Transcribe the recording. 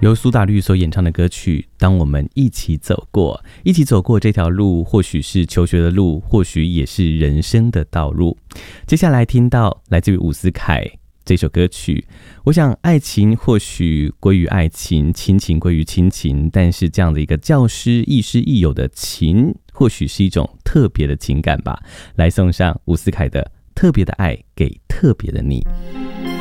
由苏打绿所演唱的歌曲《当我们一起走过》，一起走过这条路，或许是求学的路，或许也是人生的道路。接下来听到来自于伍思凯这首歌曲，我想爱情或许归于爱情，亲情归于亲情，但是这样的一个教师亦师亦友的情，或许是一种特别的情感吧。来送上伍思凯的《特别的爱给特别的你》。